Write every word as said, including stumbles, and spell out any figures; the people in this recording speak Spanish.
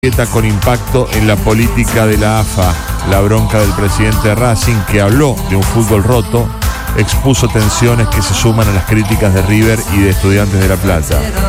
Con impacto en la política de la A F A. La bronca del presidente de Racing, que habló de un fútbol roto, expuso tensiones que se suman a las críticas de River y de Estudiantes de La Plata.